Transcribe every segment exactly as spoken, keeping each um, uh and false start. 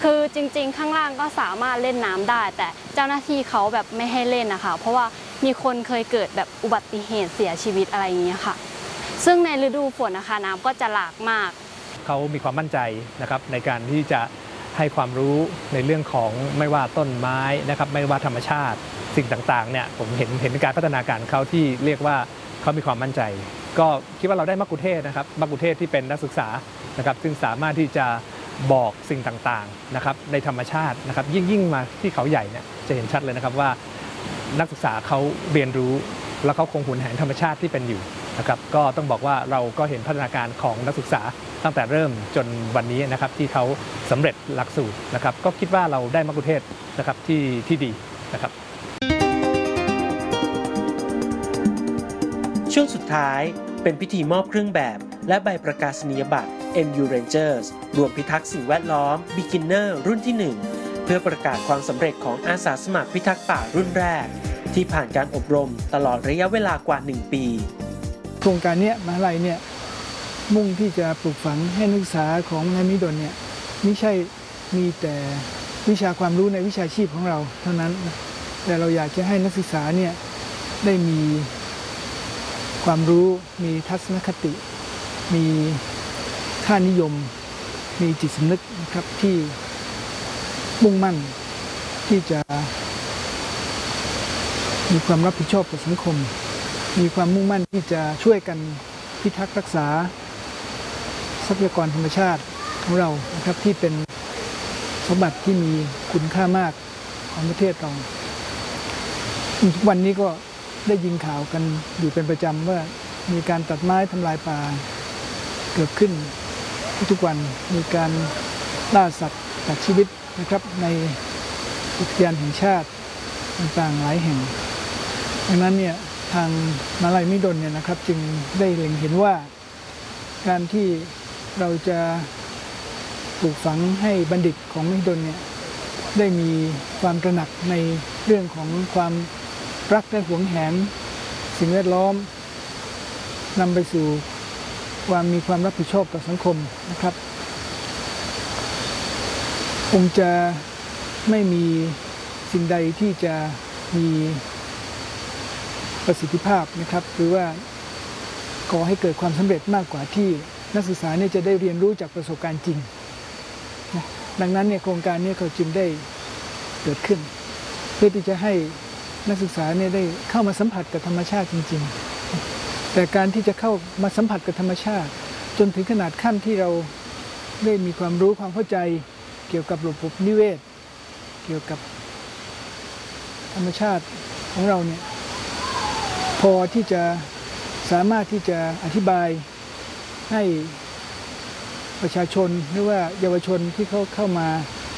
คือจริงๆข้างล่างก็สามารถเล่นน้ำได้แต่เจ้าหน้าที่เขาแบบไม่ให้เล่นนะคะเพราะว่ามีคนเคยเกิดแบบอุบัติเหตุเสียชีวิตอะไรอย่างเงี้ยค่ะซึ่งในฤดูฝนนะคะน้ำก็จะหลากมากเขามีความมั่นใจนะครับในการที่จะให้ความรู้ในเรื่องของไม่ว่าต้นไม้นะครับไม่ว่าธรรมชาติสิ่งต่างๆเนี่ยผมเห็นเห็นการพัฒนาการเขาที่เรียกว่าเขามีความมั่นใจก็คิดว่าเราได้มักคุเทศนะครับมักคุเทศที่เป็นนักศึกษานะครับซึ่งสามารถที่จะบอกสิ่งต่างๆนะครับในธรรมชาตินะครับยิ่งยิ่งมาที่เขาใหญ่เนี่ยจะเห็นชัดเลยนะครับว่านักศึกษาเขาเรียนรู้แล้วเขาคงหุนแหนธรรมชาติที่เป็นอยู่นะครับก็ต้องบอกว่าเราก็เห็นพัฒนาการของนักศึกษาตั้งแต่เริ่มจนวันนี้นะครับที่เขาสำเร็จหลักสูตรนะครับก็คิดว่าเราได้มักคุเทศนะครับที่ที่ดีนะครับช่วงสุดท้ายเป็นพิธีมอบเครื่องแบบและใบประกาศนียบัตร เอ็น ยู Rangers รวมพิทักษ์สิ่งแวดล้อม Beginner รุ่นที่หนึ่งเพื่อประกาศความสำเร็จของอาสาสมัครพิทักษ์ป่ารุ่นแรกที่ผ่านการอบรมตลอดระยะเวลากว่าหนึ่งปีโครงการนี้มหาลัยเนี่ยมุ่งที่จะปลูกฝังให้นักศึกษาของนายมิดลเนี่ยไม่ใช่มีแต่วิชาความรู้ในวิชาชีพของเราเท่านั้นแต่เราอยากจะให้นักศึกษาเนี่ยได้มีความรู้มีทัศนคติมีค่านิยมมีจิตสำนึกนะครับที่มุ่งมั่นที่จะมีความรับผิดชอบต่อสังคมมีความมุ่งมั่นที่จะช่วยกันพิทักษ์รักษาทรัพยากรธรรมชาติของเรานะครับที่เป็นสมบัติที่มีคุณค่ามากของประเทศเราทุกวันนี้ก็ได้ยินข่าวกันอยู่เป็นประจำว่ามีการตัดไม้ทำลายป่าเกิดขึ้นทุกวันมีการล่าสัตว์ตัดชีวิตนะครับในอุทยานแห่งชาติต่างๆหลายแห่งดังนั้นเนี่ยทางมหาวิทยาลัยมหิดลเนี่ยนะครับจึงได้เล็งเห็นว่าการที่เราจะปลูกฝังให้บัณฑิตของมหิดลเนี่ยได้มีความตระหนักในเรื่องของความรักและหวงแหนสิ่งแวดล้อมนำไปสู่ความมีความรับผิดชอบต่อสังคมนะครับคงจะไม่มีสิ่งใดที่จะมีประสิทธิภาพนะครับหรือว่าก่อให้เกิดความสำเร็จมากกว่าที่นักศึกษาเนี่ยจะได้เรียนรู้จากประสบการณ์จริงนะดังนั้นเนี่ยโครงการนี้เขาจึงได้เกิดขึ้นเพื่อที่จะให้นักศึกษาเนี่ยได้เข้ามาสัมผัสกับธรรมชาติจริงๆแต่การที่จะเข้ามาสัมผัสกับธรรมชาติจนถึงขนาดขั้นที่เราได้มีความรู้ความเข้าใจเกี่ยวกับระบบนิเวศเกี่ยวกับธรรมชาติของเราเนี่ยพอที่จะสามารถที่จะอธิบายให้ประชาชนหรือว่าเยาวชนที่เขาเข้ามา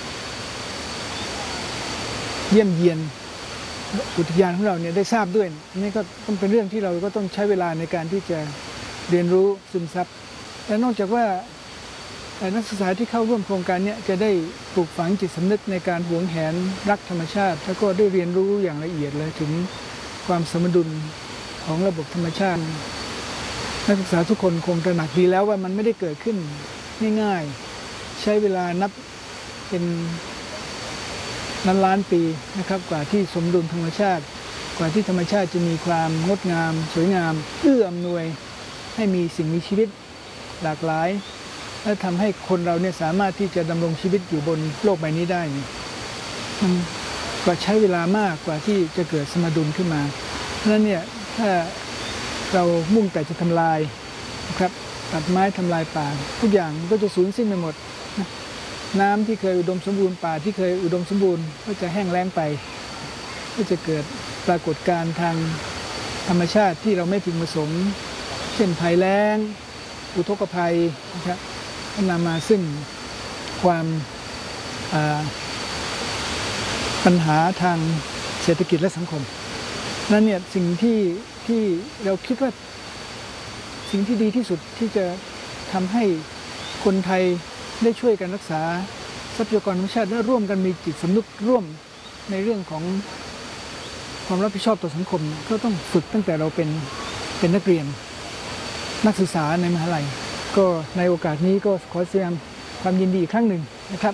เยี่ยมเยียนอุทยานของเราเนี่ยได้ทราบด้วยนี่ก็ต้องเป็นเรื่องที่เราก็ต้องใช้เวลาในการที่จะเรียนรู้ซึมซับและนอกจากว่านักศึกษาที่เข้าร่วมโครงการนี้จะได้ปลูกฝังจิตสำนึกในการหวงแหนรักธรรมชาติแล้วก็ได้เรียนรู้อย่างละเอียดเลยถึงความสมดุลของระบบธรรมชาตินักศึกษาทุกคนคงตระหนักดีแล้วว่ามันไม่ได้เกิดขึ้นง่ายๆใช้เวลานับเป็นล้านล้านปีนะครับกว่าที่สมดุลธรรมชาติกว่าที่ธรรมชาติจะมีความงดงามสวยงามเอื้ออำนวยให้มีสิ่งมีชีวิตหลากหลายและทำให้คนเราเนี่ยสามารถที่จะดำรงชีวิตอยู่บนโลกใบนี้ได้มันก็ใช้เวลามากกว่าที่จะเกิดสมดุลขึ้นมาเพราะฉะนั้นเนี่ยถ้าเรามุ่งแต่จะทำลายนะครับตัดไม้ทำลายป่าทุกอย่างก็จะสูญสิ้นไปหมดน้ำที่เคยอุดมสมบูรณ์ป่าที่เคยอุดมสมบูรณ์ก็จะแห้งแล้งไปก็จะเกิดปรากฏการณ์ทางธรรมชาติที่เราไม่พึงประสงค์เช่นภัยแล้งอุทกภัยนะครับนำมาซึ่งความปัญหาทางเศรษฐกิจและสังคมนั้นเนี่ยสิ่งที่ที่เราคิดว่าสิ่งที่ดีที่สุดที่จะทำให้คนไทยได้ช่วยกันรักษาทรัพยากรธรรมชาติและร่วมกันมีจิตสำนึกร่วมในเรื่องของความรับผิดชอบต่อสังคมก็ต้องฝึกตั้งแต่เราเป็นเป็นนักเรียนนักศึกษาในมหาลัยก็ในโอกาสนี้ก็ขอแสดงความยินดีอีกครั้งหนึ่งนะครับ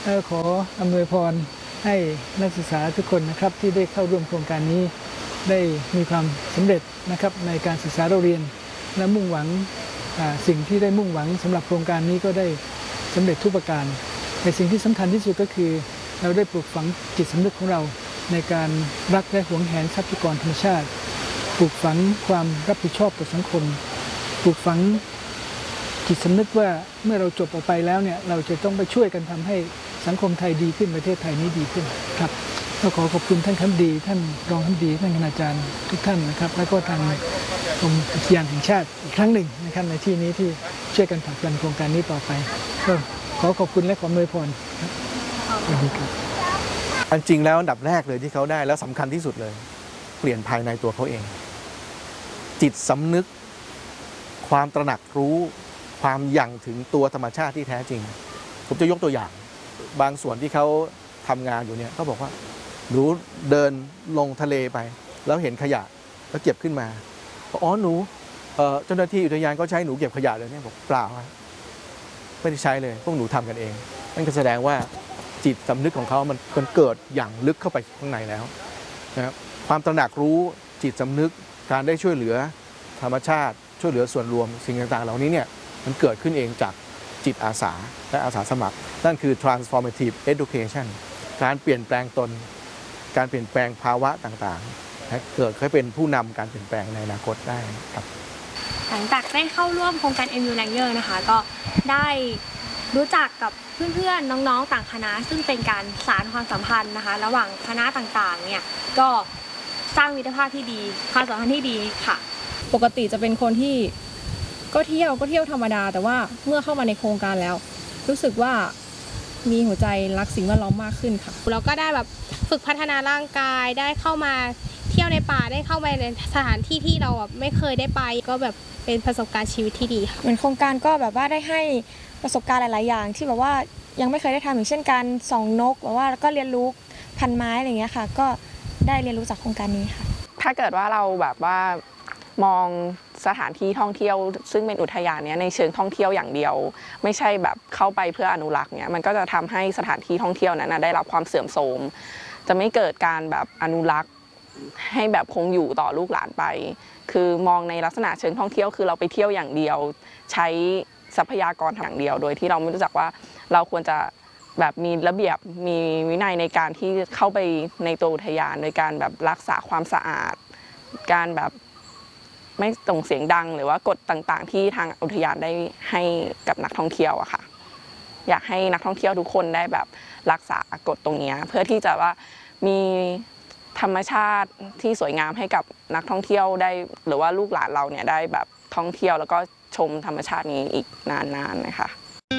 ขออำนวยพรให้นักศึกษาทุกคนนะครับที่ได้เข้าร่วมโครงการนี้ได้มีความสำเร็จนะครับในการศึกษาเราเรียนและมุ่งหวังสิ่งที่ได้มุ่งหวังสำหรับโครงการนี้ก็ได้สำเร็จทุกประการในสิ่งที่สำคัญที่สุดก็คือเราได้ปลูกฝังจิตสำนึกของเราในการรักและหวงแหนทรัพยากรธรรมชาติปลูกฝังความรับผิดชอบต่อสังคมปลูกฝังจิตสำนึกว่าเมื่อเราจบออกไปแล้วเนี่ยเราจะต้องไปช่วยกันทำให้สังคมไทยดีขึ้นประเทศไทยนี้ดีขึ้นครับก็ขอขอบคุณท่านคำดีท่านรองคำดีท่านคณาจารย์ทุกท่านนะครับแล้วก็ทางกรมอุทยานแห่งชาติอีกครั้งหนึ่งนะครับในที่นี้ที่ช่วยกันผลักดันโครงการนี้ต่อไปก็ขอขอบคุณและขออวยพรครับสวัสดีครับอันจริงแล้วอันดับแรกเลยที่เขาได้แล้วสำคัญที่สุดเลยเปลี่ยนภายในตัวเขาเองจิตสำนึกความตระหนักรู้ความยั่งถึงตัวธรรมชาติที่แท้จริงผมจะยกตัวอย่างบางส่วนที่เขาทำงานอยู่เนี่ยเขาบอกว่าหนูเดินลงทะเลไปแล้วเห็นขยะแล้วเก็บขึ้นมาอ๋อหนูเจ้าหน้าที่อุทยานก็ใช้หนูเก็บขยะเลยเนี่ยบอกเปล่าไม่ได้ใช้เลยพวกหนูทำกันเองนั่นก็แสดงว่าจิตสำนึกของเขามันมันเกิดอย่างลึกเข้าไปข้างในแล้วนะครับความตระหนักรู้จิตสำนึกการได้ช่วยเหลือธรรมชาติช่วยเหลือส่วนรวมสิ่งต่างๆเหล่านี้เนี่ยมันเกิดขึ้นเองจากจิตอาสาและอาสาสมัครนั่นคือ transformative education การเปลี่ยนแปลงตนการเปลี่ยนแปลงภาวะต่างๆเกิดให้เป็นผู้นำการเปลี่ยนแปลงในอนาคตได้ครับหลังจากได้เข้าร่วมโครงการ เอ็ม ยู Ranger นะคะก็ได้รู้จักกับเพื่อนๆน้องๆต่างคณะซึ่งเป็นการสานความสัมพันธ์นะคะระหว่างคณะต่างๆเนี่ยก็สร้างมิตรภาพที่ดีความสัมพันธ์ที่ดีค่ะปกติจะเป็นคนที่ก็เที่ยวก็เที่ยวธรรมดาแต่ว่าเมื่อเข้ามาในโครงการแล้วรู้สึกว่ามีหัวใจรักสิ่งแวดล้อมมากขึ้นค่ะเราก็ได้แบบฝึกพัฒนาร่างกายได้เข้ามาเที่ยวในป่าได้เข้าไปในสถานที่ที่เราแบบไม่เคยได้ไปก็แบบเป็นประสบการณ์ชีวิตที่ดีค่ะเหมือนโครงการก็แบบว่าได้ให้ประสบการณ์หลายๆอย่างที่แบบว่ายังไม่เคยได้ทำอย่างเช่นการส่องนกแบบว่าก็เรียนรู้พันไม้อะไรอย่างเงี้ยค่ะก็ได้เรียนรู้จากโครงการนี้ค่ะถ้าเกิดว่าเราแบบว่ามองสถานที่ท่องเที่ยวซึ่งเป็นอุทยานเนี้ยในเชิงท่องเที่ยวอย่างเดียวไม่ใช่แบบเข้าไปเพื่ออนุรักษ์เนี้ยมันก็จะทำให้สถานที่ท่องเที่ยวนั้นได้รับความเสื่อมโทรมจะไม่เกิดการแบบอนุรักษ์ให้แบบคงอยู่ต่อลูกหลานไปคือมองในลักษณะเชิงท่องเที่ยวคือเราไปเที่ยวอย่างเดียวใช้ทรัพยากรอย่างเดียวโดยที่เราไม่รู้จักว่าเราควรจะแบบมีระเบียบมีวินัยในการที่เข้าไปในตัวอุทยานโดยการแบบรักษาความสะอาดการแบบไม่ส่งเสียงดังหรือว่ากฎต่างๆที่ทางอุทยานได้ให้กับนักท่องเที่ยวอะค่ะอยากให้นักท่องเที่ยวทุกคนได้แบบรักษากฎตรงนี้เพื่อที่จะว่ามีธรรมชาติที่สวยงามให้กับนักท่องเที่ยวได้หรือว่าลูกหลานเราเนี่ยได้แบบท่องเที่ยวแล้วก็ชมธรรมชาตินี้อีกนานๆนะคะ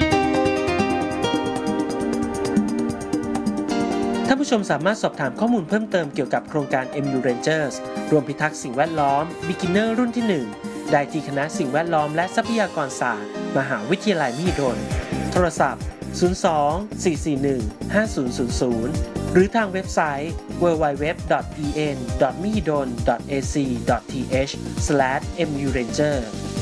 ท่านผู้ชมสามารถสอบถามข้อมูลเพิ่มเติมเกี่ยวกับโครงการ เอ็ม ยู Rangers รวมพิทักษ์สิ่งแวดล้อม Beginner รุ่นที่หนึ่งได้ที่คณะสิ่งแวดล้อมและทรัพยากรศาสตร์มหาวิทยาลัยมหิดลโทรศัพท์ศูนย์ สอง สี่ สี่ หนึ่ง ห้า ศูนย์ ศูนย์ ศูนย์หรือทางเว็บไซต์ ดับเบิลยู ดับเบิลยู ดับเบิลยู ดอท อี เอ็น ดอท มหิดล ดอท เอ ซี ดอท ที เอช สแลช เอ็ม ยู Ranger